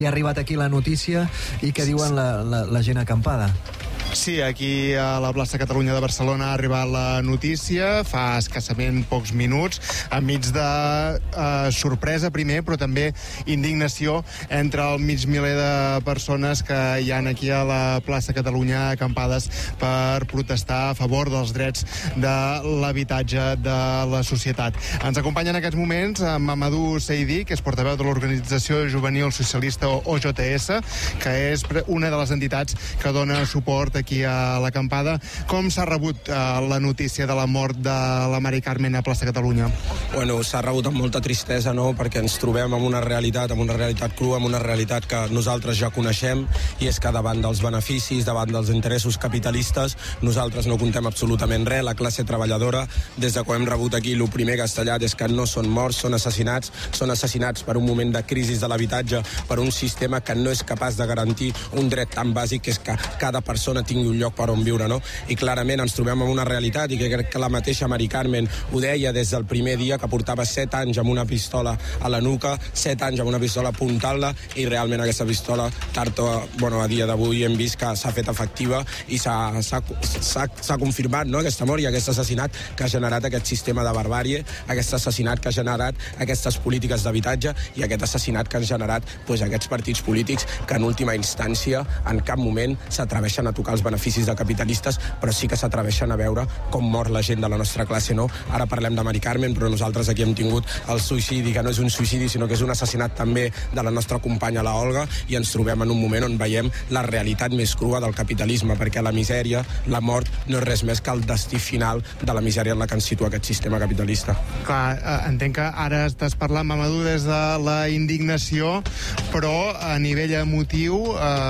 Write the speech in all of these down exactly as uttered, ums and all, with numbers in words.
ha arribat aquí la notícia i què diuen la, la, la gent acampada. Sí, aquí a la plaça Catalunya de Barcelona ha arribat la notícia fa escassament pocs minuts, enmig de eh, sorpresa primer, però també indignació entre el mig miler de persones que hi ha aquí a la plaça Catalunya acampades per protestar a favor dels drets de l'habitatge de la societat. Ens acompanya en aquests moments Mamadou Seidi, que és portaveu de l'Organització Juvenil Socialista O J S, que és una de les entitats que dona suport aquí a l'acampada. Com s'ha rebut eh, la notícia de la mort de la Mari Carmen a plaça Catalunya? Bueno, s'ha rebut amb molta tristesa, no?, perquè ens trobem amb una realitat, amb una realitat crua, amb una realitat que nosaltres ja coneixem, i és que davant dels beneficis, davant dels interessos capitalistes, nosaltres no contem absolutament res. La classe treballadora, des de quan hem rebut aquí, el primer que ha estallat és que no són morts, són assassinats, són assassinats per un moment de crisi de l'habitatge, per un sistema que no és capaç de garantir un dret tan bàsic, que és que cada persona tingui un lloc per on viure, no? I clarament ens trobem amb una realitat, i que crec que la mateixa Mari Carmen ho deia des del primer dia, que portava set anys amb una pistola a la nuca, set anys amb una pistola apuntant-la, i realment aquesta pistola, tard o, bueno, a dia d'avui hem vist que s'ha fet efectiva i s'ha confirmat, no?, aquesta mort i aquest assassinat que ha generat aquest sistema de barbàrie, aquest assassinat que ha generat aquestes polítiques d'habitatge i aquest assassinat que han generat pues, aquests partits polítics que en última instància en cap moment s'atreveixen a tocar els beneficis de capitalistes, però sí que s'atreveixen a veure com mor la gent de la nostra classe, no? Ara parlem de Mari Carmen, però nosaltres aquí hem tingut el suïcidi, que no és un suïcidi, sinó que és un assassinat també de la nostra companya, la Olga, i ens trobem en un moment on veiem la realitat més crua del capitalisme, perquè la misèria, la mort, no és res més que el destí final de la misèria en la que ens situa aquest sistema capitalista. Clar, eh, entenc que ara estàs parlant, Mamadou, des de la indignació, però a nivell emotiu,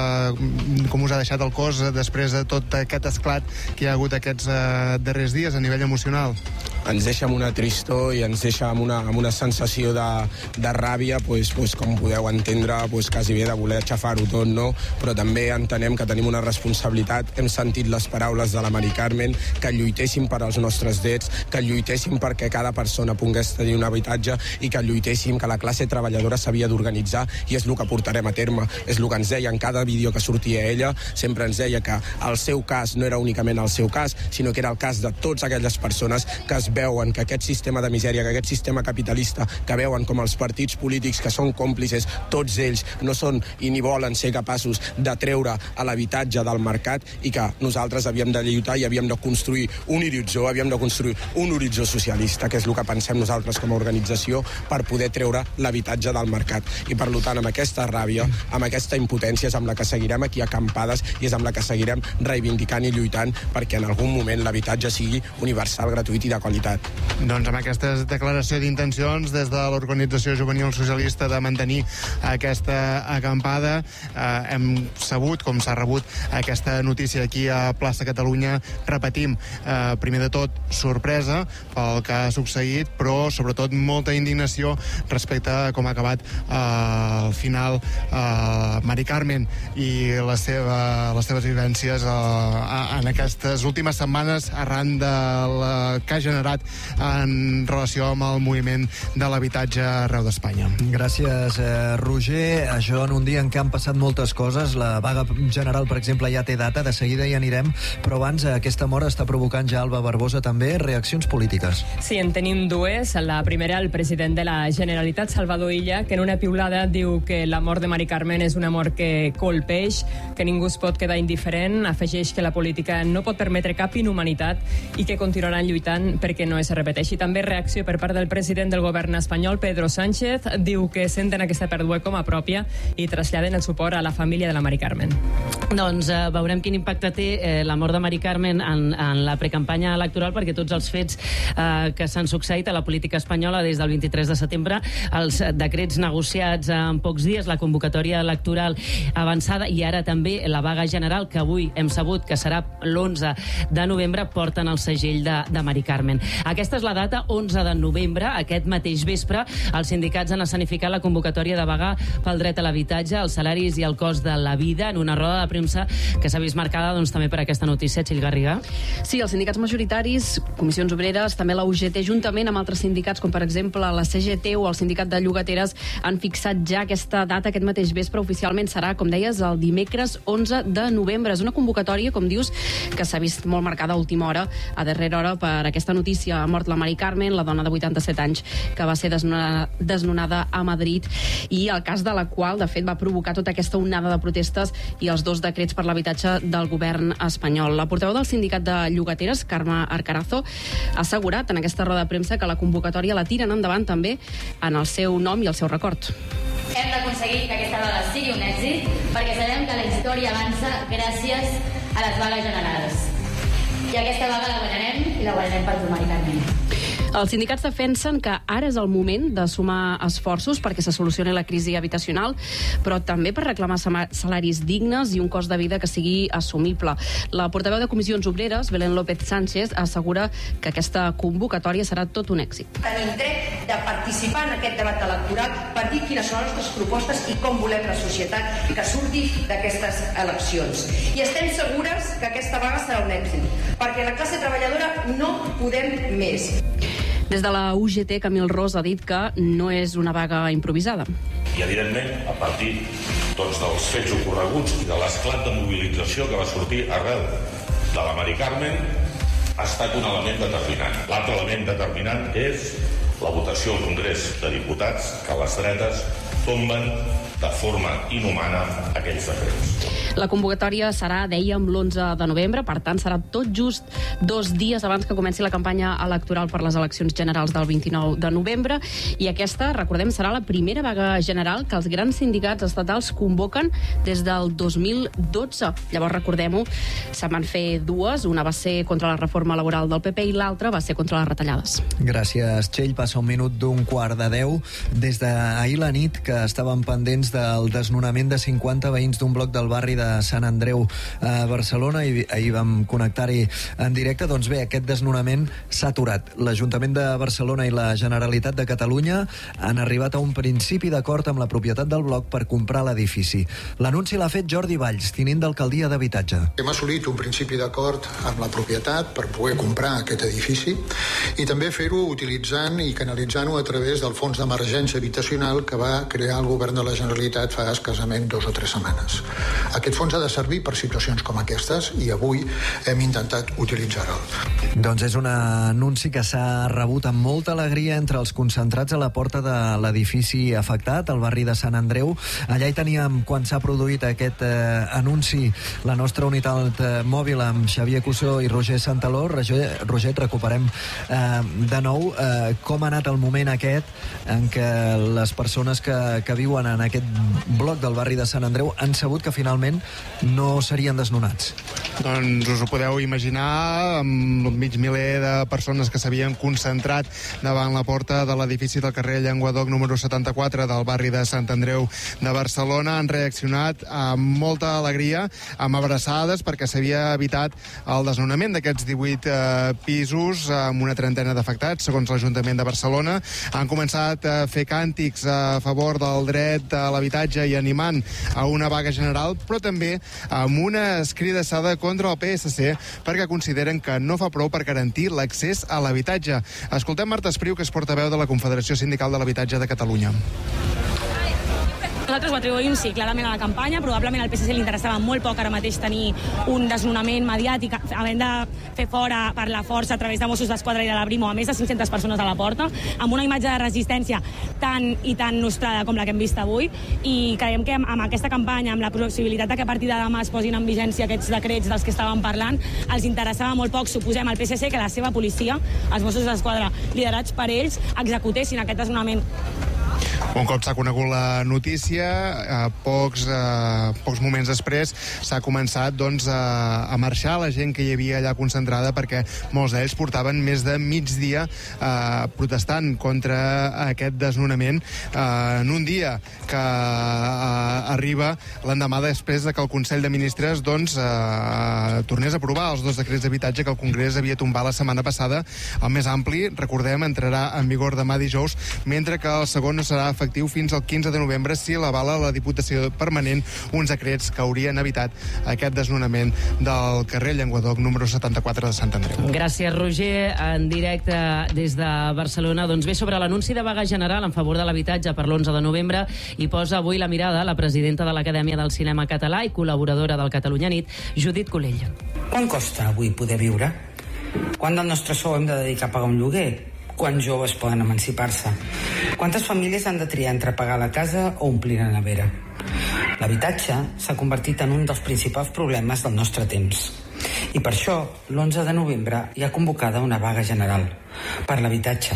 eh, com us ha deixat el cos després de tot aquest esclat que hi ha hagut aquests eh, darrers dies a nivell emocional? Ens deixa amb una tristor i ens deixa amb una, amb una sensació de, de ràbia, pues, pues, com podeu entendre, pues, quasi bé de voler aixafar-ho tot, no? Però també entenem que tenim una responsabilitat. Hem sentit les paraules de la Mari Carmen, que lluitéssim per als nostres drets, que lluitéssim perquè cada persona pogués tenir un habitatge i que lluitéssim que la classe treballadora s'havia d'organitzar, i és el que portarem a terme. És el que ens deia en cada vídeo que sortia ella, sempre ens deia que el seu cas no era únicament el seu cas, sinó que era el cas de totes aquelles persones que es veuen que aquest sistema de misèria, que aquest sistema capitalista, que veuen com els partits polítics que són còmplices, tots ells no són i ni volen ser capaços de treure a l'habitatge del mercat, i que nosaltres havíem de lluitar i havíem de construir un horitzó, havíem de construir un horitzó socialista, que és el que pensem nosaltres com a organització, per poder treure l'habitatge del mercat. I per tant, amb aquesta ràbia, amb aquesta impotència, és amb la que seguirem aquí acampades i és amb la que seguirem reivindicant i lluitant perquè en algun moment l'habitatge sigui universal, gratuït i de qualitat. Doncs amb aquesta declaració d'intencions des de l'Organització Juvenil Socialista de mantenir aquesta acampada, eh, hem sabut com s'ha rebut aquesta notícia aquí a plaça Catalunya. Repetim, eh, primer de tot, sorpresa pel que ha succeït, però sobretot molta indignació respecte a com ha acabat eh, al final eh, Mari Carmen i la seva, les seves vivències eh, en aquestes últimes setmanes arran de la que ha generat en relació amb el moviment de l'habitatge arreu d'Espanya. Gràcies, eh, Roger. Això en un dia en què han passat moltes coses. La vaga general, per exemple, ja té data, de seguida hi anirem, però abans aquesta mort està provocant ja, Alba Barbosa, també reaccions polítiques. Sí, en tenim dues. La primera, el president de la Generalitat, Salvador Illa, que en una piulada diu que la mort de Mari Carmen és una mort que colpeix, que ningú es pot quedar indiferent, afegeix que la política no pot permetre cap inhumanitat i que continuaran lluitant perquè no es repeteixi. També reacció per part del president del govern espanyol, Pedro Sánchez, diu que senten aquesta pèrdua com a pròpia i traslladen el suport a la família de la Mari Carmen. Doncs eh, veurem quin impacte té eh, la mort de Mari Carmen en, en la precampanya electoral, perquè tots els fets eh, que s'han succeït a la política espanyola des del vint-i-tres de setembre, els decrets negociats en pocs dies, la convocatòria electoral avançada i ara també la vaga general, que avui hem sabut que serà l'onze de novembre, porten el segell de, de Mari Carmen. Aquesta és la data, onze de novembre. Aquest mateix vespre, els sindicats han escenificat la convocatòria de vaga pel dret a l'habitatge, els salaris i el cost de la vida, en una roda de premsa que s'ha vist marcada doncs, també per aquesta notícia. Txell Garriga. Sí, els sindicats majoritaris, Comissions Obreres, també la U G T, juntament amb altres sindicats, com per exemple la C G T o el Sindicat de Llogateres, han fixat ja aquesta data, aquest mateix vespre. Oficialment serà, com deies, el dimecres onze de novembre. És una convocatòria, com dius, que s'ha vist molt marcada a última hora, a darrera hora, per aquesta notícia. Ha mort la Mari Carmen, la dona de vuitanta-set anys, que va ser desnonada, desnonada a Madrid, i el cas de la qual, de fet, va provocar tota aquesta onada de protestes i els dos decrets per l'habitatge del govern espanyol. La portaveu del sindicat de llogateres, Carme Arcarazo, ha assegurat en aquesta roda de premsa que la convocatòria la tiren endavant també en el seu nom i el seu record. Hem d'aconseguir que aquesta vaga sigui un èxit, perquè sabem que la història avança gràcies a les vagues generals. I aquesta vaga la guanyarem, i la guanyarem per tu, Mari Carmen. Els sindicats defensen que ara és el moment de sumar esforços perquè se solucioni la crisi habitacional, però també per reclamar salaris dignes i un cost de vida que sigui assumible. La portaveu de Comissions Obreres, Belén López Sánchez, assegura que aquesta convocatòria serà tot un èxit. Tenim dret de participar en aquest debat electoral per dir quines són les nostres propostes i com volem la societat que surti d'aquestes eleccions. I estem segures que aquesta vaga serà un èxit, perquè la classe treballadora no podem més. Des de la U G T, Camil Ros ha dit que no és una vaga improvisada. I, evidentment, a partir doncs, dels fets ocorreguts i de l'esclat de mobilització que va sortir arrel de la Mari Carmen, ha estat un element determinant. L'altre element determinant és la votació al Congrés de Diputats, que les dretes tomben de forma inhumana aquells decrets. La convocatòria serà, dèiem, l'onze de novembre, per tant serà tot just dos dies abans que comenci la campanya electoral per les eleccions generals del vint-i-nou de novembre, i aquesta, recordem, serà la primera vaga general que els grans sindicats estatals convoquen des del dos mil dotze. Llavors, recordem-ho, se'n van fer dues, una va ser contra la reforma laboral del P P i l'altra va ser contra les retallades. Gràcies, Txell. Passa un minut d'un quart de deu. Des d'ahir la nit, que estàvem pendents del desnonament de cinquanta veïns d'un bloc del barri de Sant Andreu a Barcelona, i ahir vam connectar-hi en directe. Doncs bé, aquest desnonament s'ha aturat. L'Ajuntament de Barcelona i la Generalitat de Catalunya han arribat a un principi d'acord amb la propietat del bloc per comprar l'edifici. L'anunci l'ha fet Jordi Valls, tinent d'alcaldia d'Habitatge. Hem assolit un principi d'acord amb la propietat per poder comprar aquest edifici i també fer-ho utilitzant i canalitzant-ho a través del Fons d'Emergència Habitacional que va crear el govern de la Generalitat fa escassament dos o tres setmanes. Aquest fons ha de servir per situacions com aquestes i avui hem intentat utilitzar-lo. Doncs és un anunci que s'ha rebut amb molta alegria entre els concentrats a la porta de l'edifici afectat, al barri de Sant Andreu. Allà hi teníem, quan s'ha produït aquest eh, anunci, la nostra unitat eh, mòbil amb Xavier Cussó i Roger Santaló. Roger, Roger et recuperem eh, de nou. Eh, com ha anat el moment aquest en què les persones que, que viuen en aquest bloc del barri de Sant Andreu han sabut que finalment no serien desnonats? Doncs us ho podeu imaginar, amb mig miler de persones que s'havien concentrat davant la porta de l'edifici del carrer Llenguadoc número setanta-quatre del barri de Sant Andreu de Barcelona. Han reaccionat amb molta alegria, amb abraçades, perquè s'havia evitat el desnonament d'aquests divuit eh, pisos amb una trentena d'afectats, segons l'Ajuntament de Barcelona. Han començat a fer càntics a favor del dret a l'habitatge i animant a una vaga general, però també amb una escridassada contra el P S C perquè consideren que no fa prou per garantir l'accés a l'habitatge. Escoltem Marta Espriu, que és portaveu de la Confederació Sindical de l'Habitatge de Catalunya. Nosaltres ho atribuïm, sí, clarament a la campanya. Probablement al P S C li interessava molt poc ara mateix tenir un desnonament mediàtic, havent de fer fora per la força a través de Mossos d'Esquadra i de la Brimo a més de cinc-centes persones a la porta, amb una imatge de resistència tan i tan nostrada com la que hem vist avui, i creiem que amb aquesta campanya, amb la possibilitat que a partir de demà es posin en vigència aquests decrets dels que estàvem parlant, els interessava molt poc, suposem, al P S C que la seva policia, els Mossos d'Esquadra liderats per ells, executessin aquest desnonament. Un cop s'ha conegut la notícia, a pocs, a pocs moments després s'ha començat doncs, a, a marxar la gent que hi havia allà concentrada, perquè molts d'ells portaven més de mig dia eh, protestant contra aquest desnonament eh, en un dia que eh, arriba l'endemà després de que el Consell de Ministres doncs, eh, tornés a aprovar els dos decrets d'habitatge que el Congrés havia tombat la setmana passada. El més ampli, recordem, entrarà en vigor demà dijous, mentre que el segon no serà efectiu fins al quinze de novembre si l'avala la Diputació Permanent, uns decrets que haurien evitat aquest desnonament del carrer Llenguadoc número setanta-quatre de Sant Andreu. Gràcies, Roger. En directe des de Barcelona. Doncs bé, sobre l'anunci de vaga general en favor de l'habitatge per l'onze de novembre hi posa avui la mirada la presidenta de l'Acadèmia del Cinema Català i col·laboradora del Catalunya Nit, Judit Colell. Quan costa avui poder viure? Quan del nostre sou hem de dedicar a pagar un lloguer? Quants joves poden emancipar-se? Quantes famílies han de triar entre pagar la casa o omplir la nevera? L'habitatge s'ha convertit en un dels principals problemes del nostre temps. I per això, l'onze de novembre hi ha convocada una vaga general per l'habitatge.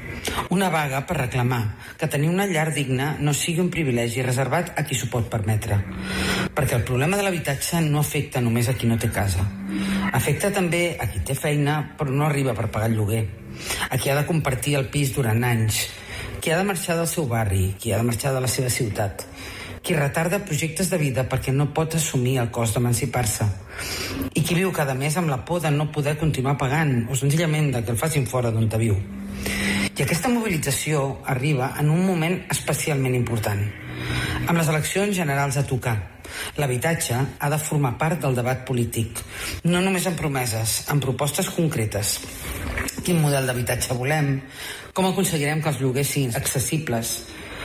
Una vaga per reclamar que tenir una llar digna no sigui un privilegi reservat a qui s'ho pot permetre. Perquè el problema de l'habitatge no afecta només a qui no té casa. Afecta també a qui té feina però no arriba per pagar el lloguer, a qui ha de compartir el pis durant anys, qui ha de marxar del seu barri, qui ha de marxar de la seva ciutat, qui retarda projectes de vida perquè no pot assumir el cost d'emancipar-se, i qui viu cada mes amb la por de no poder continuar pagant o senzillament de que el facin fora d'on te viu. I aquesta mobilització arriba en un moment especialment important. Amb les eleccions generals a tocar, l'habitatge ha de formar part del debat polític, no només en promeses, en propostes concretes. Quin model d'habitatge volem? Com aconseguirem que els lloguers siguin accessibles?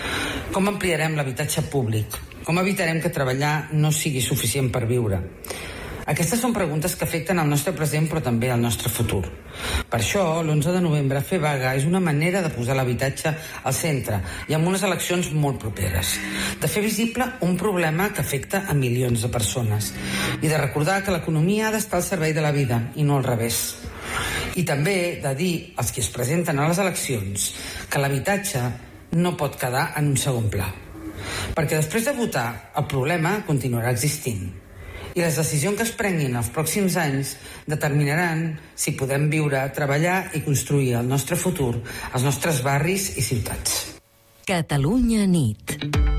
Com ampliarem l'habitatge públic? Com evitarem que treballar no sigui suficient per viure? Aquestes són preguntes que afecten el nostre present però també el nostre futur. Per això, l'onze de novembre, fer vaga és una manera de posar l'habitatge al centre i amb unes eleccions molt properes. De fer visible un problema que afecta a milions de persones i de recordar que l'economia ha d'estar al servei de la vida i no al revés. I també de dir als qui es presenten a les eleccions que l'habitatge no pot quedar en un segon pla. Perquè després de votar, el problema continuarà existint. I les decisions que es prenguin els pròxims anys determinaran si podem viure, treballar i construir el nostre futur als nostres barris i ciutats. Catalunya Nit.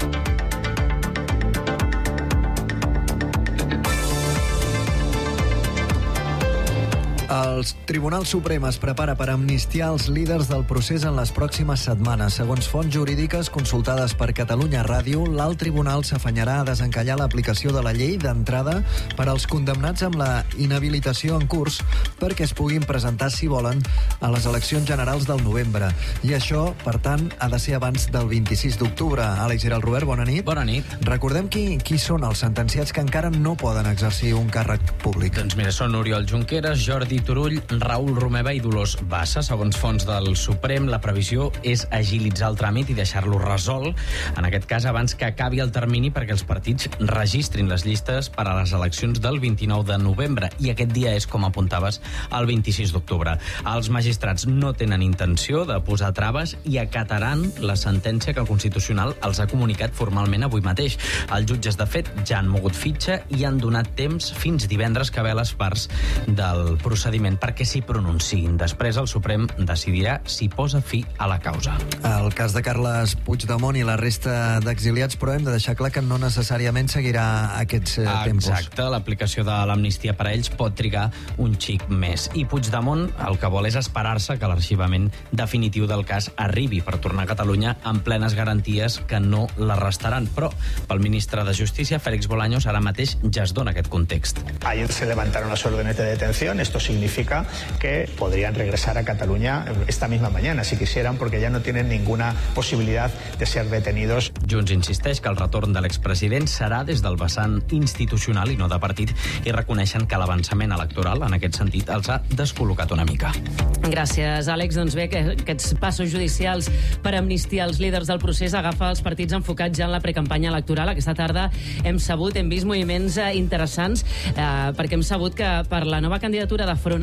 El Tribunal Suprem es prepara per amnistiar els líders del procés en les pròximes setmanes. Segons fonts jurídiques consultades per Catalunya Ràdio, l'alt tribunal s'afanyarà a desencallar l'aplicació de la llei d'entrada per als condemnats amb la inhabilitació en curs perquè es puguin presentar, si volen, a les eleccions generals del novembre. I això, per tant, ha de ser abans del vint-i-sis d'octubre. Àlex Giral Robert, bona nit. Bona nit. Recordem qui, qui són els sentenciats que encara no poden exercir un càrrec públic. Doncs mira, són Oriol Junqueras, Jordi Turull, Raül Romeva i Dolors Bassa. Segons fonts del Suprem, la previsió és agilitzar el tràmit i deixar-lo resolt, en aquest cas abans que acabi el termini perquè els partits registrin les llistes per a les eleccions del vint-i-nou de novembre, i aquest dia és, com apuntaves, el vint-i-sis d'octubre. Els magistrats no tenen intenció de posar traves i acataran la sentència que el Constitucional els ha comunicat formalment avui mateix. Els jutges, de fet, ja han mogut fitxa i han donat temps fins divendres que ve les parts del procediment perquè s'hi pronunciïn. Després el Suprem decidirà si posa fi a la causa. El cas de Carles Puigdemont i la resta d'exiliats, però hem de deixar clar que no necessàriament seguirà aquests eh, tempos. Exacte, l'aplicació de l'amnistia per a ells pot trigar un xic més. I Puigdemont el que vol és esperar-se que l'arxivament definitiu del cas arribi per tornar a Catalunya amb plenes garanties que no l'arrestaran. Però pel ministre de Justícia, Félix Bolaños, ara mateix ja es dona aquest context. Ayer se levantaron las órdenes de detención. Esto significa que podrían regresar a Cataluña esta misma mañana, si quisieran, porque ya no tienen ninguna posibilidad de ser detenidos. Junts insisteix que el retorn de l'expresident serà des del vessant institucional i no de partit, i reconeixen que l'avançament electoral, en aquest sentit, els ha descol·locat una mica. Gràcies, Àlex. Doncs bé, que aquests passos judicials per amnistiar els líders del procés agafa els partits enfocats ja en la precampanya electoral. Aquesta tarda hem sabut, hem vist moviments interessants, eh, perquè hem sabut que per la nova candidatura de Front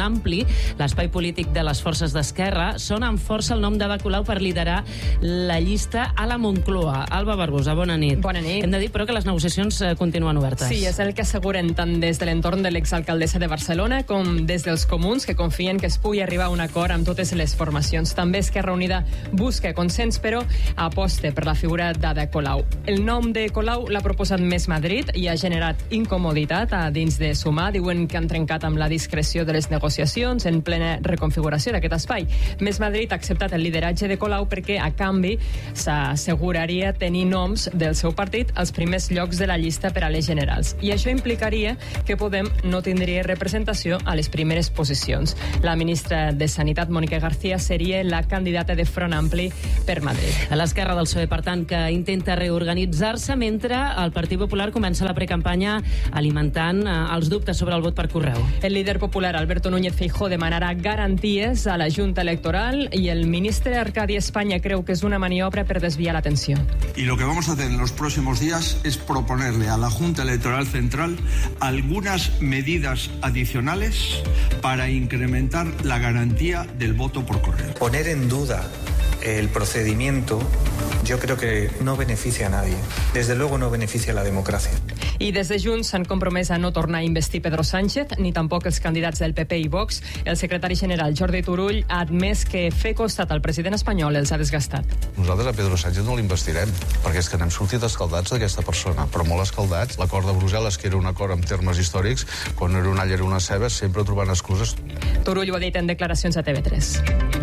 Ampli, l'espai polític de les forces d'esquerra, sona amb força el nom d'Ada Colau per liderar la llista a la Moncloa. Alba Barbosa, bona nit. Bona nit. Hem de dir, però, que les negociacions eh, continuen obertes. Sí, és el que asseguren tant des de l'entorn de l'exalcaldessa de Barcelona com des dels comuns, que confien que es pugui arribar a un acord amb totes les formacions. També Esquerra Unida busca consens, però aposta per la figura d'Ada Colau. El nom de Colau l'ha proposat Més Madrid i ha generat incomoditat a dins de Sumar. Diuen que han trencat amb la discreció de les negociacions en plena reconfiguració d'aquest espai. Més Madrid ha acceptat el lideratge de Colau perquè, a canvi, s'asseguraria tenir noms del seu partit als primers llocs de la llista per a les generals. I això implicaria que Podem no tindria representació a les primeres posicions. La ministra de Sanitat, Mònica García, seria la candidata de Front Ampli per Madrid. A l'esquerra del P S O E, per tant, que intenta reorganitzar-se mentre el Partit Popular comença la precampanya alimentant eh, els dubtes sobre el vot per correu. El líder popular, Alberto Núñez Feijóo, demanarà garanties a la Junta Electoral y el ministre Arcadi España creu que és una maniobra per desviar l'atenció. Y lo que vamos a hacer en los próximos días es proponerle a la Junta Electoral Central algunas medidas adicionales para incrementar la garantía del voto por correo. Poner en duda el procedimiento yo creo que no beneficia a nadie. Desde luego no beneficia a la democracia. I des de Junts s'han compromès a no tornar a investir Pedro Sánchez, ni tampoc els candidats del P P i Vox. El secretari general Jordi Turull ha admès que fer costat al president espanyol els ha desgastat. Nosaltres a Pedro Sánchez no l'investirem, perquè és que n'hem sortit escaldats d'aquesta persona, però molt escaldats. L'acord de Brussel·les, que era un acord en termes històrics, quan era un all era una ceba, sempre trobant excuses. Turull ho ha dit en declaracions a T V tres.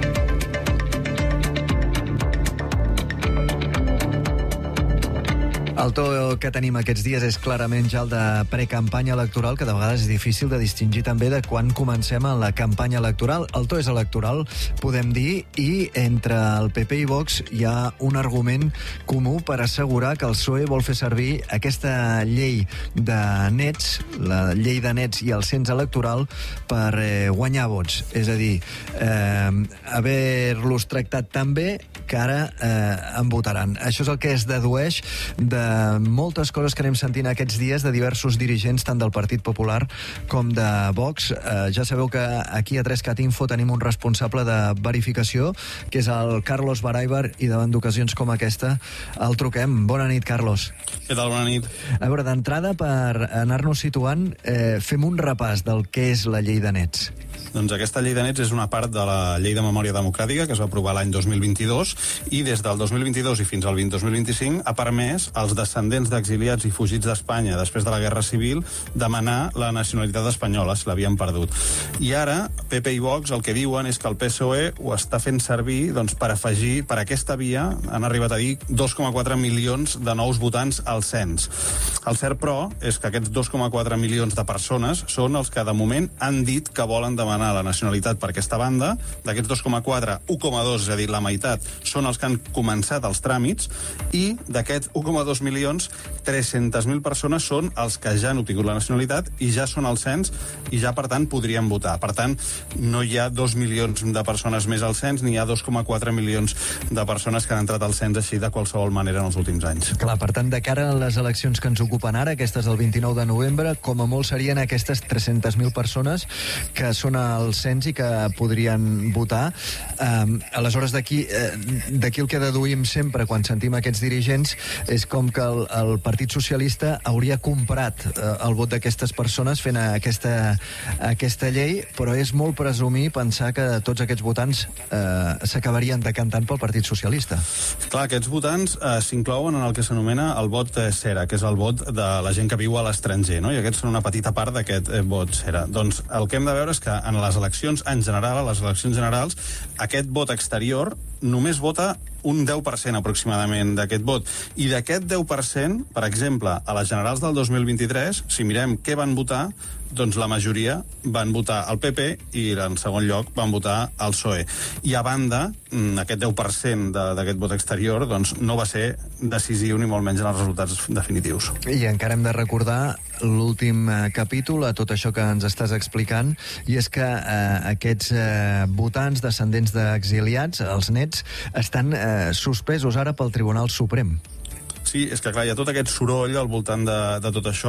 El to que tenim aquests dies és clarament ja el de precampanya electoral, que de vegades és difícil de distingir també de quan comencem en la campanya electoral. El to és electoral, podem dir, i entre el P P i Vox hi ha un argument comú per assegurar que el P S O E vol fer servir aquesta llei de nets, la llei de nets i el cens electoral, per eh, guanyar vots. És a dir, eh, haver-los tractat tan bé que ara eh, en votaran. Això és el que es dedueix de moltes coses que anem sentint aquests dies de diversos dirigents, tant del Partit Popular com de Vox. Eh, ja sabeu que aquí a tres cat info tenim un responsable de verificació, que és el Carlos Baraibar, i davant d'ocasions com aquesta el truquem. Bona nit, Carlos. Què tal? Bona nit. A veure, d'entrada, per anar-nos situant, eh, fem un repàs del que és la llei de nets. Doncs aquesta llei de nets és una part de la llei de memòria democràtica que es va aprovar l'any dos mil vint-i-dos i des del dos mil vint-i-dos i fins al dos mil vint-i-cinc ha permès als descendents d'exiliats i fugits d'Espanya després de la Guerra Civil demanar la nacionalitat espanyola, si l'havien perdut. I ara, P P i Vox el que diuen és que el P S O E ho està fent servir doncs, per afegir, per aquesta via, han arribat a dir dos coma quatre milions de nous votants al cens. El cert, però, és que aquests dos coma quatre milions de persones són els que de moment han dit que volen demanar la nacionalitat per aquesta banda. D'aquests dos coma quatre, u coma dos, és a dir, la meitat, són els que han començat els tràmits, i d'aquests u coma dos milions, tres-centes mil persones són els que ja han obtingut la nacionalitat i ja són al cens i ja, per tant, podrien votar. Per tant, no hi ha dos milions de persones més al cens, ni hi ha dos coma quatre milions de persones que han entrat al cens així de qualsevol manera en els últims anys. Clar, per tant, de cara a les eleccions que ens ocupen ara, aquestes del vint-i-nou de novembre, com a molt serien aquestes tres-centes mil persones que són al cens i que podrien votar. Um, aleshores, d'aquí eh, d'aquí el que deduïm sempre quan sentim aquests dirigents és com que el, el Partit Socialista hauria comprat eh, el vot d'aquestes persones fent aquesta, aquesta llei, però és molt presumir pensar que tots aquests votants eh, s'acabarien decantant pel Partit Socialista. Clar, aquests votants eh, s'inclouen en el que s'anomena el vot eh, cera, que és el vot de la gent que viu a l'estranger, no? I aquests són una petita part d'aquest eh, vot cera. Doncs el que hem de veure és que en les eleccions en general, a les eleccions generals, aquest vot exterior només vota un deu per cent aproximadament d'aquest vot. I d'aquest deu per cent, per exemple, a les generals del dos mil vint-i-tres, si mirem què van votar, doncs la majoria van votar el P P i en segon lloc van votar el P S O E. I a banda, aquest deu per cent d'aquest vot exterior doncs, no va ser decisiu ni molt menys en els resultats definitius. I encara hem de recordar l'últim eh, capítol a tot això que ens estàs explicant, i és que eh, aquests eh, votants descendents d'exiliats, els nets, estan eh, suspesos ara pel Tribunal Suprem. Sí, és que clar, hi ha tot aquest soroll al voltant de, de tot això,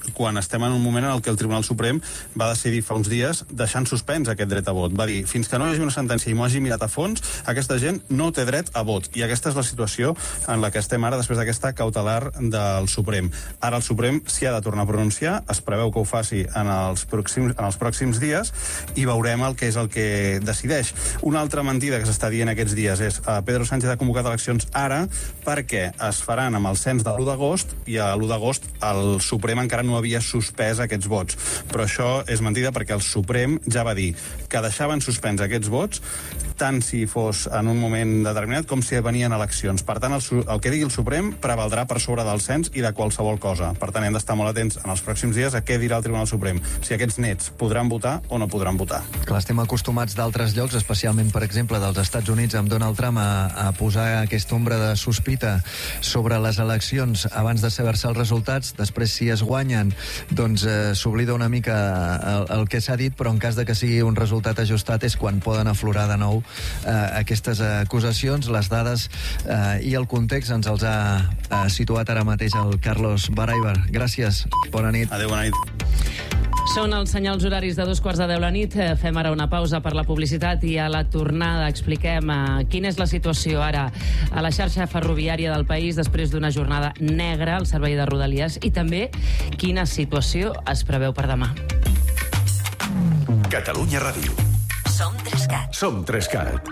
quan estem en un moment en el que el Tribunal Suprem va decidir fa uns dies deixant suspens aquest dret a vot. Va dir, fins que no hi hagi una sentència i m'ho hagi mirat a fons, aquesta gent no té dret a vot. I aquesta és la situació en la que estem ara després d'aquesta cautelar del Suprem. Ara el Suprem s'hi ha de tornar a pronunciar, es preveu que ho faci en els pròxims, en els pròxims dies i veurem el que és el que decideix. Una altra mentida que s'està dient aquests dies és que Pedro Sánchez ha convocat eleccions ara perquè es faran amb el cens de l'u d'agost i a l'u d'agost el Suprem encara no havia suspès aquests vots. Però això és mentida perquè el Suprem ja va dir que deixaven suspens aquests vots tant si fos en un moment determinat com si venien eleccions. Per tant, el, el que digui el Suprem prevaldrà per sobre del cens i de qualsevol cosa. Per tant, hem d'estar molt atents en els pròxims dies a què dirà el Tribunal Suprem, si aquests nets podran votar o no podran votar. Clar, estem acostumats d'altres llocs, especialment, per exemple, dels Estats Units, amb Donald Trump, a, a posar aquesta ombra de sospita sobre les eleccions abans de saber-se els resultats. Després, si es guanyen, doncs eh, s'oblida una mica el, el que s'ha dit, però en cas de que sigui un resultat ajustat és quan poden aflorar de nou eh, aquestes acusacions. Les dades eh, i el context ens els ha eh, situat ara mateix el Carlos Baraibar. Gràcies, bona nit. Adéu, bona nit. Són els senyals horaris de dos quarts de deu la nit. Fem ara una pausa per la publicitat i a la tornada expliquem uh, quina és la situació ara a la xarxa ferroviària del país després d'una jornada negra al servei de Rodalies i també quina situació es preveu per demà. Catalunya Ràdio. Som Trescat. Som Trescat.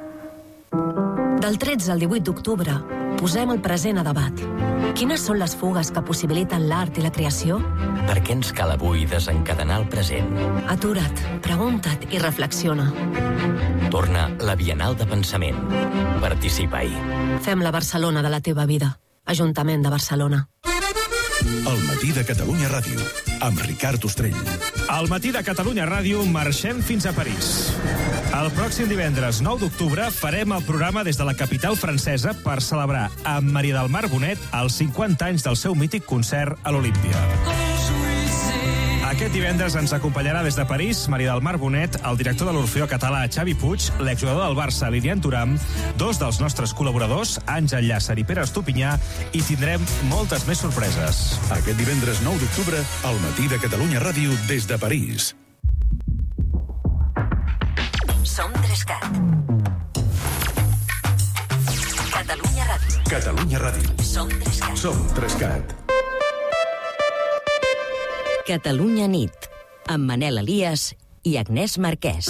Del tretze al divuit d'octubre posem el present a debat. Quines són les fugues que possibiliten l'art i la creació? Per què ens cal avui desencadenar el present? Atura't, pregunta't i reflexiona. Torna la Bienal de Pensament. Participa-hi. Fem la Barcelona de la teva vida. Ajuntament de Barcelona. El matí de Catalunya Ràdio, amb Ricard Ostrell. Al matí de Catalunya Ràdio marxem fins a París. El pròxim divendres nou d'octubre farem el programa des de la capital francesa per celebrar amb Maria del Mar Bonet els cinquanta anys del seu mític concert a l'Olímpia. Aquest divendres ens acompanyarà des de París Maria del Mar Bonet, el director de l'Orfeó Català Xavi Puig, l'exjugador del Barça Lilian Thuram, dos dels nostres col·laboradors, Àngel Llàcer i Pere Estupinyà, i tindrem moltes més sorpreses. Aquest divendres nou d'octubre, al matí de Catalunya Ràdio des de París. Som Trescat. Catalunya Ràdio. Catalunya Ràdio. Som Trescat. Som Trescat. Catalunya nit, amb Manel Elias i Agnès Marquès.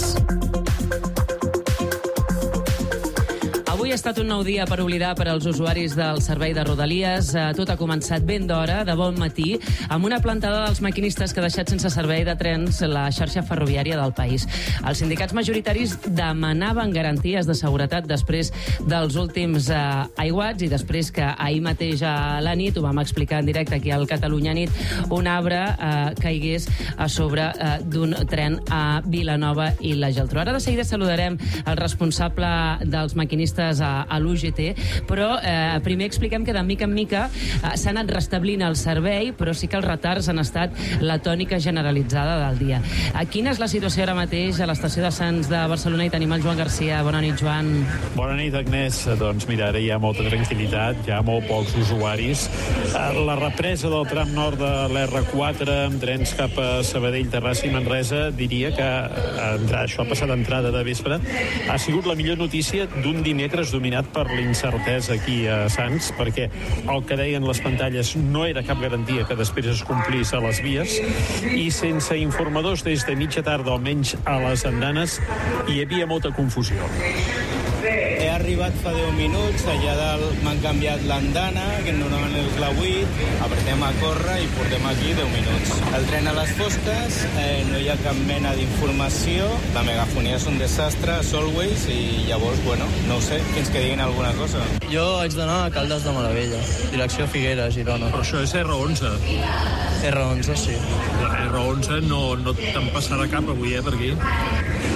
Avui ha estat un nou dia per oblidar per als usuaris del servei de Rodalies. Tot ha començat ben d'hora, de bon matí, amb una plantada dels maquinistes que ha deixat sense servei de trens la xarxa ferroviària del país. Els sindicats majoritaris demanaven garanties de seguretat després dels últims eh, aiguats i després que ahir mateix a la nit, ho vam explicar en directe aquí al Catalunya Nit, un arbre eh, caigués a sobre eh, d'un tren a Vilanova i la Geltrú. Ara de seguida saludarem el responsable dels maquinistes a, a l'U G T, però eh, primer expliquem que de mica en mica eh, s'ha anat restablint el servei, però sí que els retards han estat la tònica generalitzada del dia. A quina és la situació ara mateix a l'estació de Sants de Barcelona? I tenim el Joan Garcia. Bona nit, Joan. Bona nit, Agnès. Doncs mira, ara hi ha molta tranquil·litat, hi ha molt pocs usuaris. La represa del tram nord de l'R quatre amb trens cap a Sabadell, Terrassa i Manresa, diria que entrar, això ha passat entrada de vespre, ha sigut la millor notícia d'un dimecres dominat per l'incertesa aquí a Sants, perquè el que deien les pantalles no era cap garantia que després es complís a les vies, i sense informadors des de mitja tarda, almenys a les andanes, hi havia molta confusió. He arribat fa deu minuts, allà dalt m'han canviat l'andana, que normalment és la vuit, apretem a córrer i portem aquí deu minuts. El tren a les fosques, eh, no hi ha cap mena d'informació, la megafonia és un desastre, Solways, i llavors, bueno, no ho sé, fins que diguin alguna cosa. Jo haig d'anar a Caldes de Malavella, direcció Figueres, Girona. Però això és R onze. R onze, sí. La R onze no, no te'n passarà cap avui, eh, per aquí?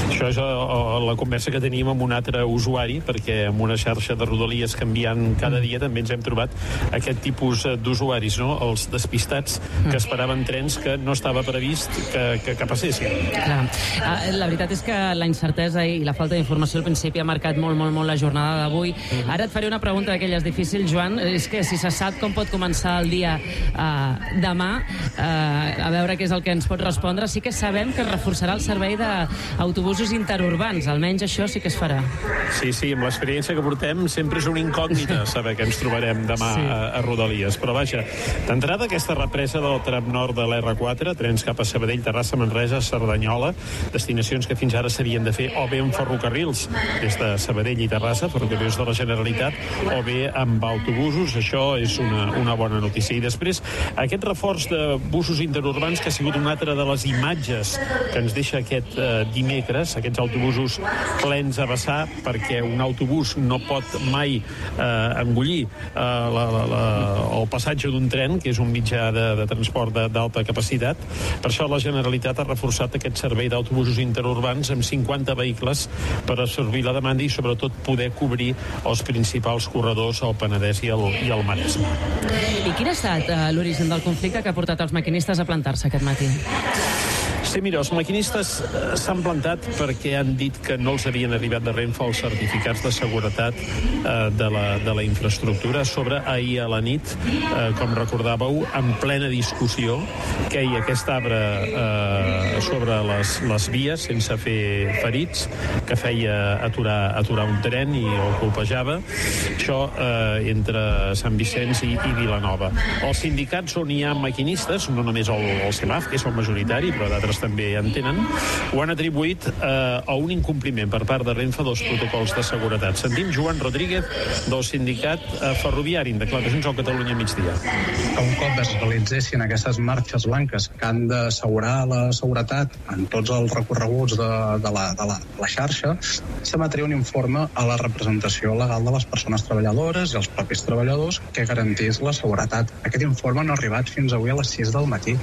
Això és la conversa que teníem amb un altre usuari, perquè amb una xarxa de Rodalies canviant cada dia també ens hem trobat aquest tipus d'usuaris, no? Els despistats que esperaven trens que no estava previst que, que, que passessin. Clar. La veritat és que la incertesa i la falta d'informació al principi ha marcat molt, molt, molt la jornada d'avui. Ara et faré una pregunta d'aquelles difícils, Joan. És que si se sap com pot començar el dia eh, demà, eh, a veure què és el que ens pot respondre, sí que sabem que es reforçarà el servei d'autobusos interurbans. Almenys això sí que es farà. Sí, sí, amb l'experiència que portem sempre és una incògnita saber què ens trobarem demà sí. a, a Rodalies. Però vaja, d'entrada aquesta represa del tram nord de l'erre quatre, trens cap a Sabadell, Terrassa, Manresa, Cerdanyola, destinacions que fins ara s'havien de fer o bé en ferrocarrils des de Sabadell i Terrassa, ferrocarrils de la Generalitat, o bé amb autobusos. Això és una, una bona notícia. I després, aquest reforç de busos interurbans, que ha sigut una altra de les imatges que ens deixa aquest eh, dimecres, aquests autobusos plens a vessar, perquè un autobús no pot mai eh, engollir eh, la, la, la, el passatge d'un tren, que és un mitjà de, de transport d'alta capacitat. Per això la Generalitat ha reforçat aquest servei d'autobusos interurbans amb cinquanta vehicles per absorbir la demanda i sobretot poder cobrir els principals corredors al Penedès i al, i al Maresme. I quin ha estat uh, l'origen del conflicte que ha portat els maquinistes a plantar-se aquest matí? Sí, mira, els maquinistes s'han plantat perquè han dit que no els havien arribat de Renfe els certificats de seguretat eh, de, la, de la infraestructura. Sobre ahir a la nit, eh, com recordàveu, en plena discussió, queia aquest arbre eh, sobre les, les vies sense fer ferits, que feia aturar, aturar un tren i el colpejava. Això eh, entre Sant Vicenç i, i Vilanova. Els sindicats on hi ha maquinistes, no només el, el CEMAF, que és el majoritari, però d'altres també en tenen, ho han atribuït eh, a un incompliment per part de Renfe dels protocols de seguretat. Sentim Joan Rodríguez, del sindicat eh, ferroviari, en declaracions al Catalunya Migdia. Un cop es realitzessin aquestes marxes blanques que han d'assegurar la seguretat en tots els recorreguts de, de, la, de, la, de la xarxa, s'emetria un informe a la representació legal de les persones treballadores i els propis treballadors que garantís la seguretat. Aquest informe no ha arribat fins avui a les sis del matí.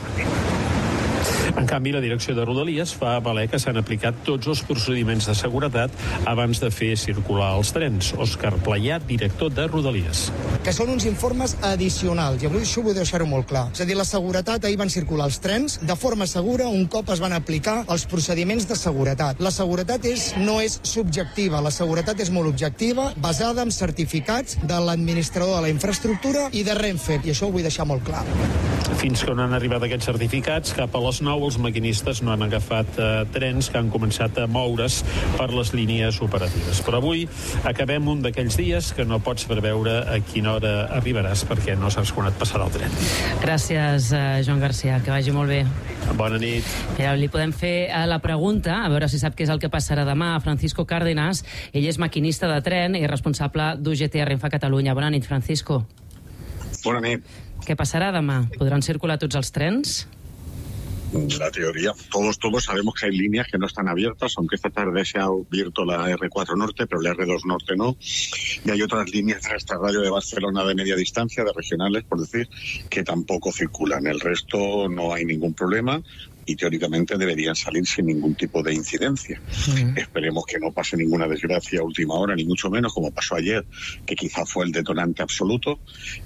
En canvi, la direcció de Rodalies fa valer que s'han aplicat tots els procediments de seguretat abans de fer circular els trens. Òscar Playà, director de Rodalies. Que són uns informes addicionals, i avui això vull deixar-ho molt clar. És a dir, la seguretat, ahir van circular els trens de forma segura un cop es van aplicar els procediments de seguretat. La seguretat és, no és subjectiva, la seguretat és molt objectiva, basada en certificats de l'administrador de la infraestructura i de Renfe, i això ho vull deixar molt clar. Fins que no han arribat aquests certificats, cap a les nou els maquinistes no han agafat eh, trens que han començat a moure's per les línies operatives. Però avui acabem un d'aquells dies que no pots preveure a quina hora arribaràs perquè no saps quan et passarà el tren. Gràcies, eh, Joan Garcia, que vagi molt bé. Bona nit. Mira, li podem fer eh, la pregunta, a veure si sap què és el que passarà demà, a Francisco Cárdenas. Ell és maquinista de tren i responsable d'U G T a Renfe Catalunya. Bona nit, Francisco. Bona nit. Què passarà demà? Podran circular tots els trens? La teoría, todos todos sabemos que hay líneas que no están abiertas, aunque esta tarde se ha abierto la erre cuatro Norte, pero la erre dos Norte no, y hay otras líneas de esta radio de Barcelona de media distancia, de regionales, por decir, que tampoco circulan. El resto no hay ningún problema y teóricamente deberían salir sin ningún tipo de incidencia. Uh-huh. Esperemos que no pase ninguna desgracia a última hora, ni mucho menos, como pasó ayer, que quizá fue el detonante absoluto,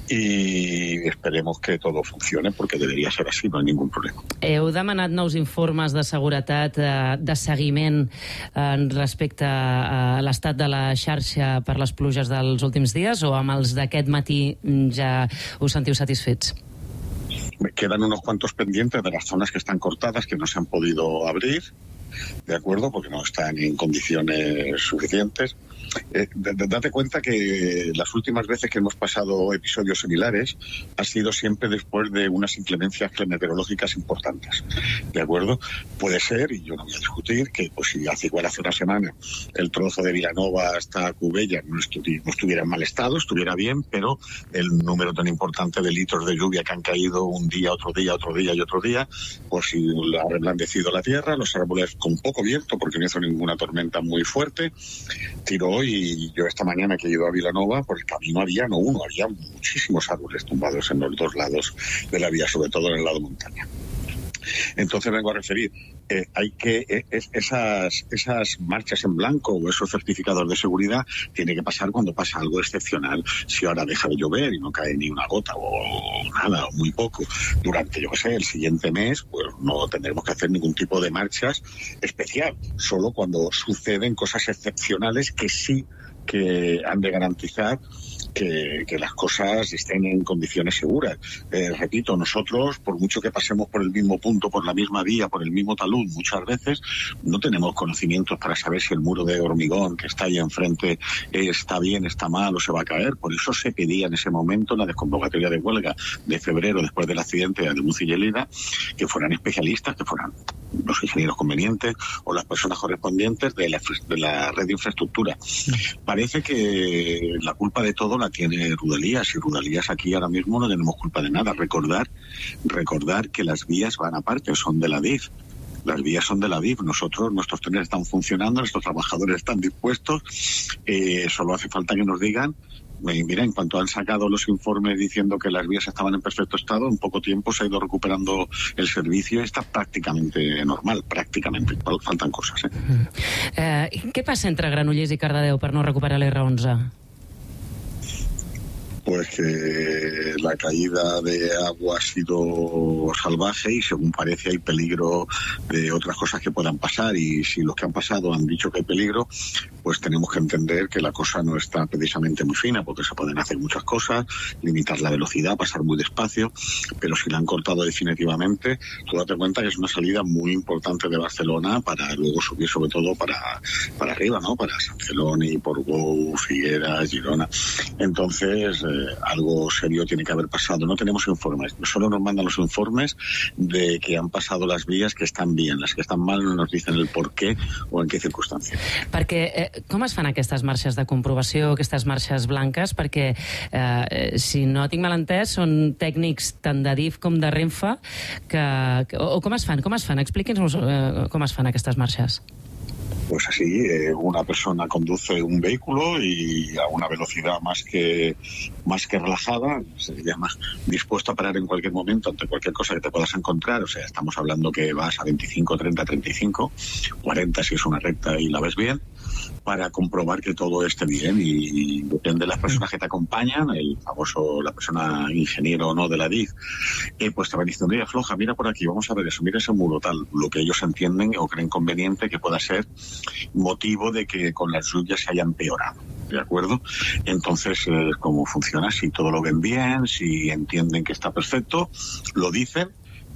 y esperemos que todo funcione, porque debería ser así, no hay ningún problema. Heu demanat nous informes de seguretat, de seguiment respecte a l'estat de la xarxa per les pluges dels últims dies, o amb els d'aquest matí ja us sentiu satisfets? Me quedan unos cuantos pendientes de las zonas que están cortadas, que no se han podido abrir, ¿de acuerdo? Porque no están en condiciones suficientes. Eh, date cuenta que las últimas veces que hemos pasado episodios similares ha sido siempre después de unas inclemencias meteorológicas importantes, ¿de acuerdo? Puede ser, y yo no voy a discutir, que pues si hace igual hace una semana el trozo de Vilanova hasta Cubella no, estuvi, no estuviera en mal estado, estuviera bien, pero el número tan importante de litros de lluvia que han caído un día, otro día, otro día y otro día, pues si ha reblandecido la tierra, los árboles con poco viento, porque no hizo ninguna tormenta muy fuerte, tiró. Y yo esta mañana que he ido a Vilanova, por el camino había no uno, había muchísimos árboles tumbados en los dos lados de la vía, sobre todo en el lado montaña. Entonces vengo a referir, eh, hay que eh, esas, esas marchas en blanco o esos certificados de seguridad tiene que pasar cuando pasa algo excepcional. Si ahora deja de llover y no cae ni una gota o nada, o muy poco, durante, yo qué sé, el siguiente mes, pues no tendremos que hacer ningún tipo de marchas especial, solo cuando suceden cosas excepcionales que sí que han de garantizar que, que las cosas estén en condiciones seguras. Eh, repito, nosotros, por mucho que pasemos por el mismo punto, por la misma vía, por el mismo talud, muchas veces no tenemos conocimientos para saber si el muro de hormigón que está ahí enfrente eh, está bien, está mal o se va a caer. Por eso se pedía en ese momento, en la desconvocatoria de huelga de febrero, después del accidente de Ademuz y Lleida, que fueran especialistas, que fueran los ingenieros convenientes o las personas correspondientes de la, de la red de infraestructura. Parece que la culpa de todo la tiene Rodalías, y Rodalías aquí ahora mismo no tenemos culpa de nada. Recordar, recordar que las vías van aparte, son de la D I F. Las vías son de la D I F. Nosotros, nuestros trenes están funcionando, nuestros trabajadores están dispuestos. Eh, solo hace falta que nos digan. Mira, en cuanto han sacado los informes diciendo que las vías estaban en perfecto estado, en poco tiempo se ha ido recuperando el servicio y está prácticamente normal, prácticamente. Faltan cosas, ¿eh? Eh, què passa entre Granollers i Cardedeu per no recuperar l'R onze? Pues que la caída de agua ha sido salvaje y según parece hay peligro de otras cosas que puedan pasar, y si los que han pasado han dicho que hay peligro, pues tenemos que entender que la cosa no está precisamente muy fina, porque se pueden hacer muchas cosas, limitar la velocidad, pasar muy despacio, pero si la han cortado definitivamente, tú date cuenta que es una salida muy importante de Barcelona para luego subir sobre todo para, para arriba, ¿no? Para San Celoni, Portbou, Figueras, Girona. Entonces, eh, algo serio tiene que haber pasado. No tenemos informes, solo nos mandan los informes de que han pasado las vías que están bien, las que están mal no nos dicen el por qué o en qué circunstancias. Perquè eh, com es fan aquestes marxes de comprovació, aquestes marxes blanques? Perquè, eh, si no tinc mal entès, són tècnics tant de D I F com de Renfe que, que o, o com es fan? Com es fan? Expliqui'ns eh, com es fan aquestes marxes. Pues así, eh, una persona conduce un vehículo y a una velocidad más que más que relajada, se llama dispuesto a parar en cualquier momento ante cualquier cosa que te puedas encontrar. O sea, estamos hablando que vas a veinticinco, treinta, treinta y cinco, cuarenta si es una recta y la ves bien, para comprobar que todo esté bien, y, y depende de las personas que te acompañan, el famoso, la persona ingeniero o no de la D I F, eh, pues te van diciendo, mira, floja, mira por aquí, vamos a ver eso, mira ese muro, tal, lo que ellos entienden o creen conveniente que pueda ser motivo de que con las lluvias se haya empeorado, ¿de acuerdo? Entonces, eh, ¿cómo funciona? Si todo lo ven bien, si entienden que está perfecto, lo dicen.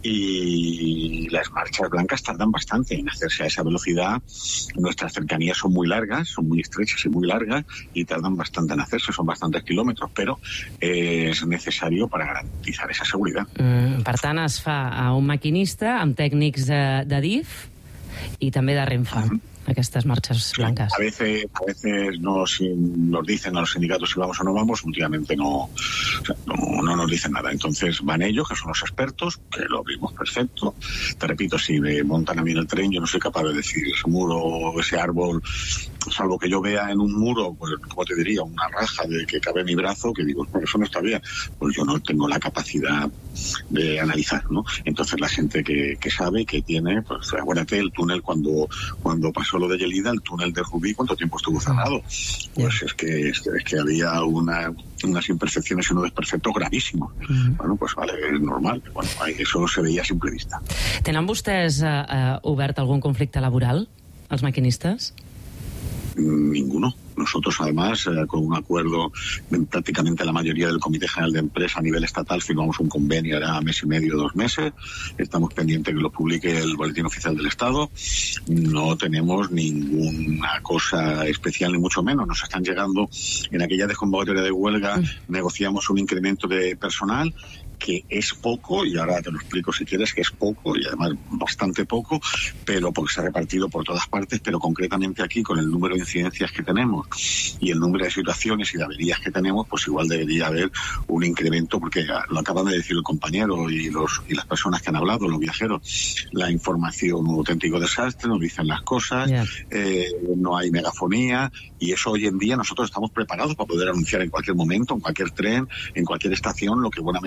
Y las marchas blancas tardan bastante en hacerse a esa velocidad. Nuestras cercanías son muy largas, son muy estrechas y muy largas, y tardan bastante en hacerse, son bastantes kilómetros, però eh, és necessari per garantir esa seguretat. Mm, per tant, es fa a un maquinista amb tècnics de, de D I F i també de Renfe. Uh-huh. Aquestes marchas blancas. A veces, a veces nos, nos dicen a los sindicatos si vamos o no vamos, últimamente no, o sea, no, no nos dicen nada. Entonces van ellos, que son los expertos, que lo vimos perfecto. Te repito, si me montan a mí en el tren, yo no soy capaz de decir ese muro o ese árbol, salvo que yo vea en un muro, pues, como te diría, una raja de que cabe mi brazo, que digo, pues eso no está bien. Pues yo no tengo la capacidad de analizar, ¿no? Entonces la gente que, que sabe, que tiene, pues acuérdate, el túnel cuando, cuando pasó lo de Lleida, el túnel de Rubí, ¿cuánto tiempo estuvo cerrado? Pues es que, es, es que había una, unas imperfecciones y unos desperfectos gravísimos. Mm. Bueno, pues vale, es normal. Bueno, eso se veía a simple vista. Tenen vostès eh, eh, obert algun conflicte laboral, els maquinistes? Ninguno. Nosotros, además, eh, con un acuerdo de prácticamente la mayoría del Comité General de Empresa a nivel estatal, firmamos un convenio ahora mes y medio, dos meses. Estamos pendientes que lo publique el Boletín Oficial del Estado. No tenemos ninguna cosa especial, ni mucho menos. Nos están llegando, en aquella desconvocatoria de huelga, mm. negociamos un incremento de personal que es poco, y ahora te lo explico si quieres, que es poco, y además bastante poco, pero porque se ha repartido por todas partes, pero concretamente aquí, con el número de incidencias que tenemos y el número de situaciones y de averías que tenemos, pues igual debería haber un incremento, porque lo acaban de decir el compañero y los y las personas que han hablado, los viajeros, la información, un auténtico desastre, nos dicen las cosas, yeah. eh, no hay megafonía, y eso hoy en día nosotros estamos preparados para poder anunciar en cualquier momento, en cualquier tren, en cualquier estación, lo que buenamente se quiera.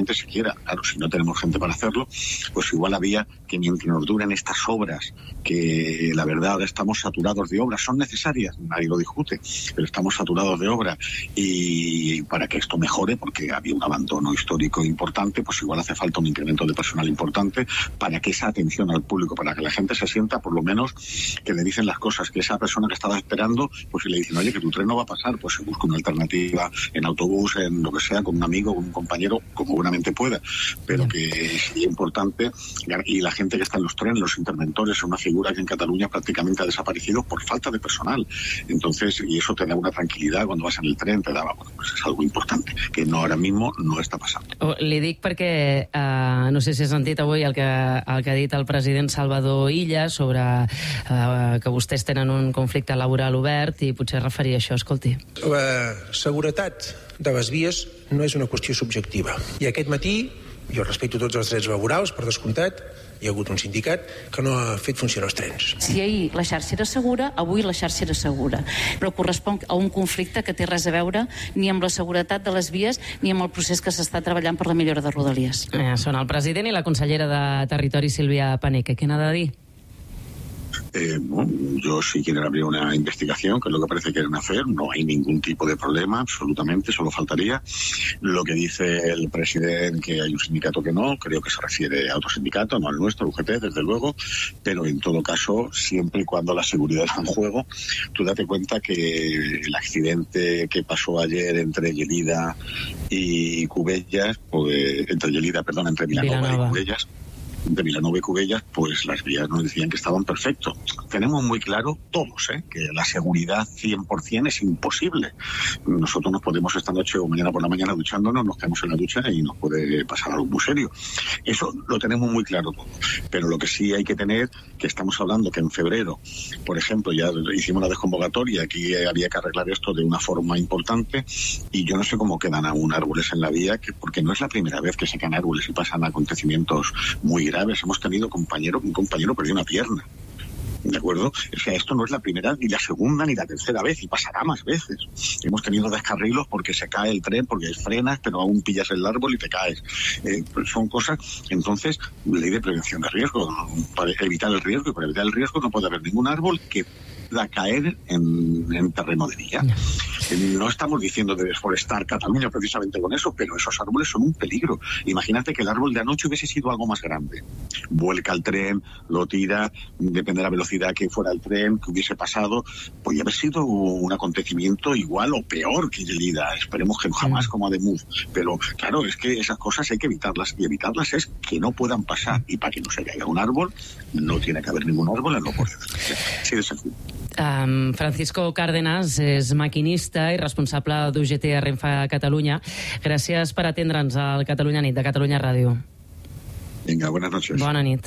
hiciera. Claro, si no tenemos gente para hacerlo, pues igual había que mientras nos duren estas obras, que la verdad ahora estamos saturados de obras, son necesarias, nadie lo discute, pero estamos saturados de obras, y para que esto mejore, porque había un abandono histórico importante, pues igual hace falta un incremento de personal importante para que esa atención al público, para que la gente se sienta por lo menos que le dicen las cosas, que esa persona que estaba esperando, pues si le dicen, oye, que tu tren no va a pasar, pues se busca una alternativa en autobús, en lo que sea, con un amigo, con un compañero, como buenamente pueda, pero que es importante. Y la gente que está en los trenes, los interventores, es una figura que en Cataluña prácticamente ha desaparecido por falta de personal. Entonces, y eso te da una tranquilidad cuando vas en el tren, te da, bueno, pues es algo importante, que no ahora mismo no està passant. Oh, li dic perquè, uh, no sé si has sentit avui el que, el que ha dit el president Salvador Illa sobre uh, que vostès tenen un conflicte laboral obert i potser referir a això, escolti. La seguretat de les vies no és una qüestió subjectiva. I aquest matí, jo respecto tots els drets laborals, per descomptat, hi ha hagut un sindicat que no ha fet funcionar els trens. Si ahir la xarxa era segura, avui la xarxa era segura, però correspon a un conflicte que té res a veure ni amb la seguretat de les vies ni amb el procés que s'està treballant per la millora de Rodalies. Eh, són el president i la consellera de Territori, Sílvia Paneque. Què n'ha de dir? Eh, bueno, yo sí quiero abrir una investigación, que es lo que parece que quieren hacer. No hay ningún tipo de problema, absolutamente, solo faltaría. Lo que dice el presidente, que hay un sindicato que no, creo que se refiere a otro sindicato, no al nuestro, U G T, desde luego, pero en todo caso, siempre y cuando la seguridad está en juego, tú date cuenta que el accidente que pasó ayer entre Lleida y Cubellas, pues, entre Lleida, perdón, entre Vilanova, Vilanova. y Cubellas, de Vilanova y Cubellas, pues las vías nos decían que estaban perfectos. Tenemos muy claro todos, ¿eh? que la seguridad cien por ciento es imposible. Nosotros nos podemos esta noche o mañana por la mañana duchándonos, nos caemos en la ducha y nos puede pasar algo muy serio. Eso lo tenemos muy claro todo. Pero lo que sí hay que tener, que estamos hablando que en febrero, por ejemplo, ya hicimos la desconvocatoria, aquí había que arreglar esto de una forma importante, y yo no sé cómo quedan aún árboles en la vía, que, porque no es la primera vez que se caen árboles y pasan acontecimientos muy graves. Hemos tenido compañero, un compañero perdió una pierna. ¿De acuerdo? O sea, esto no es la primera, ni la segunda, ni la tercera vez, y pasará más veces. Hemos tenido descarrilos porque se cae el tren, porque frenas, pero aún pillas el árbol y te caes. Eh, pues son cosas, entonces, ley de prevención de riesgo, para evitar el riesgo, y para evitar el riesgo no puede haber ningún árbol que pueda caer en, en terreno de vía. No estamos diciendo de desforestar Cataluña precisamente con eso, pero esos árboles son un peligro. Imagínate que el árbol de anoche hubiese sido algo más grande. Vuelca el tren, lo tira, depende de la velocidad que fuera el tren, que hubiese pasado, podría haber sido un acontecimiento igual o peor que Lleida. Esperemos que jamás como Ademuz. Pero claro, es que esas cosas hay que evitarlas, y evitarlas es que no puedan pasar. Y para que no se caiga un árbol, no tiene que haber ningún árbol en lo por sí de sencillo. Um, Francisco Cárdenas és maquinista i responsable d'U G T a Renfe Catalunya. Gràcies per atendre'ns al Catalunya Nit de Catalunya Ràdio. Vinga, buenas noches. Bona nit.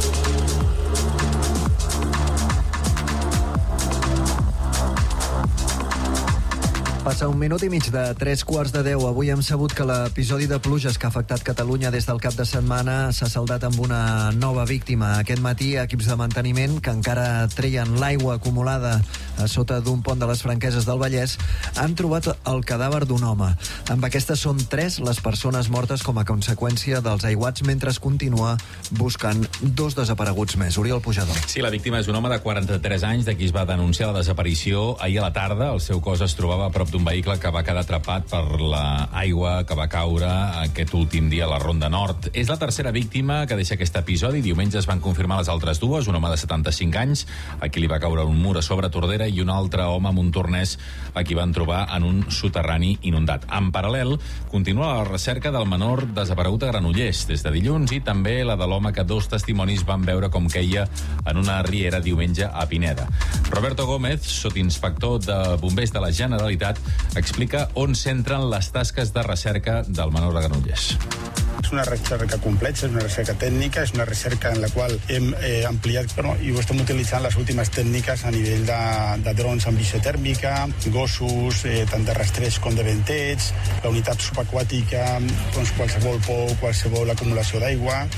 Passa un minut i mig de tres quarts de deu. Avui hem sabut que l'episodi de pluges que ha afectat Catalunya des del cap de setmana s'ha saldat amb una nova víctima. Aquest matí, equips de manteniment que encara treien l'aigua acumulada a sota d'un pont de les Franqueses del Vallès han trobat el cadàver d'un home. Amb aquestes són tres les persones mortes com a conseqüència dels aiguats, mentre es continua buscant dos desapareguts més. Oriol Pujador. Sí, la víctima és un home de quaranta-tres anys, de qui es va denunciar la desaparició ahir a la tarda. El seu cos es trobava a prop d'un vehicle que va quedar atrapat per l'aigua que va caure aquest últim dia a la Ronda Nord. És la tercera víctima que deixa aquest episodi. Diumenge es van confirmar les altres dues, un home de setanta-cinc anys, a qui li va caure un mur a sobre Tordera, i un altre home montornès a qui van trobar en un soterrani inundat. En paral·lel, continua la recerca del menor desaparegut a Granollers des de dilluns, i també la de l'home que dos testimonis van veure com queia en una riera diumenge a Pineda. Roberto Gómez, sotinspector de bombers de la Generalitat, explica on centren les tasques de recerca del menor de Granollers. És una recerca complexa, és una recerca tècnica, és una recerca en la qual hem eh, ampliat bueno, i ho estem utilitzant les últimes tècniques a nivell de, de drons amb visió tèrmica, gossos, eh, tant de rastreig com de venteig, la unitat subaquàtica, doncs qualsevol pou, qualsevol acumulació d'aigua.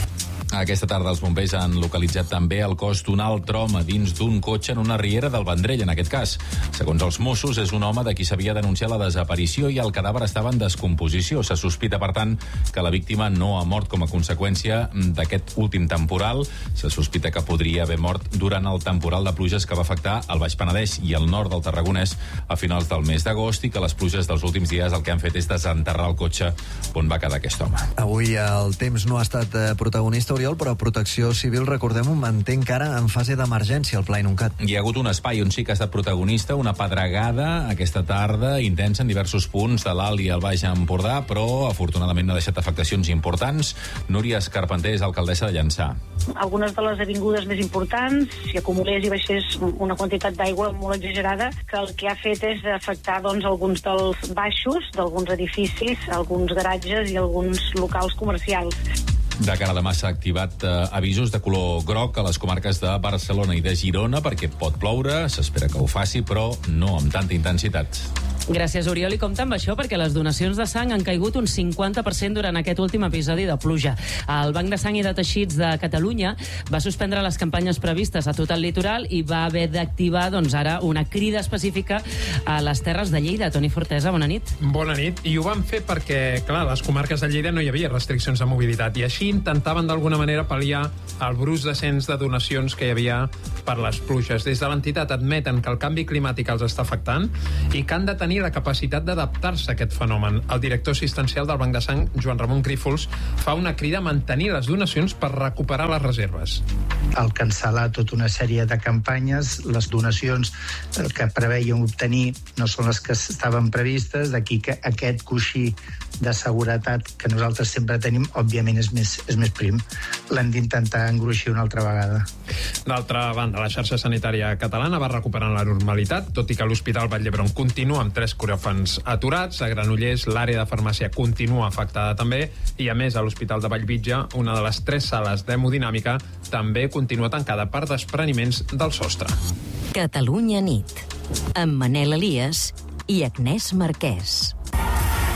Aquesta tarda els bombers han localitzat també el cos d'un altre home dins d'un cotxe en una riera del Vendrell, en aquest cas. Segons els Mossos, és un home de qui s'havia denunciat la desaparició i el cadàver estava en descomposició. Se sospita, per tant, que la víctima no ha mort com a conseqüència d'aquest últim temporal. Se sospita que podria haver mort durant el temporal de pluges que va afectar el Baix Penedès i el nord del Tarragonès a finals del mes d'agost i que les pluges dels últims dies el que han fet és desenterrar el cotxe on va quedar aquest home. Avui el temps no ha estat protagonista, Oriol, però Protecció Civil, recordem-ho, manté encara en fase d'emergència el Pla Inuncat. Hi ha hagut un espai on sí que ha estat protagonista, una pedregada aquesta tarda intensa en diversos punts de l'Alt i el Baix Empordà, però afortunadament no ha deixat afectacions importants. Núria Escarpenter és alcaldessa de Llançà. Algunes de les avingudes més importants, si acumulés i baixés una quantitat d'aigua molt exagerada, que el que ha fet és afectar doncs, alguns dels baixos, d'alguns edificis, alguns garatges i alguns locals comercials. De cara a demà s'ha activat eh, avisos de color groc a les comarques de Barcelona i de Girona perquè pot ploure, s'espera que ho faci, però no amb tanta intensitat. Gràcies, Oriol. I compta amb això perquè les donacions de sang han caigut un cinquanta per cent durant aquest últim episodi de pluja. El Banc de Sang i de Teixits de Catalunya va suspendre les campanyes previstes a tot el litoral i va haver d'activar doncs, ara una crida específica a les Terres de Lleida. Toni Fortesa, bona nit. Bona nit. I ho van fer perquè, clar, a les comarques de Lleida no hi havia restriccions de mobilitat i així intentaven d'alguna manera pal·liar el brusc descens de donacions que hi havia per les pluges. Des de l'entitat admeten que el canvi climàtic els està afectant i que han de tenir la capacitat d'adaptar-se a aquest fenomen. El director assistencial del Banc de Sang, Joan Ramon Grífols, fa una crida a mantenir les donacions per recuperar les reserves. Al cancel·lar tota una sèrie de campanyes, les donacions que preveien obtenir no són les que estaven previstes, d'aquí que aquest coixí de seguretat que nosaltres sempre tenim, òbviament és més, és més prim. L'hem d'intentar engruixir una altra vegada. D'altra banda, la xarxa sanitària catalana va recuperant la normalitat, tot i que l'Hospital Vall d'Hebron continua amb tres quiròfans aturats. A Granollers, l'àrea de farmàcia continua afectada també, i a més a l'Hospital de Vallvitge, una de les tres sales d'hemodinàmica també continua tancada per despreniments del sostre. Catalunya nit, amb Manel Elias i Agnès Marquès.